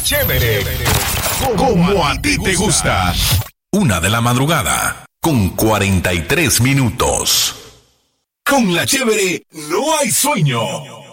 Chévere, como a ti te gusta. 1:00 a.m. 43 minutos. Con la Chévere no hay sueño.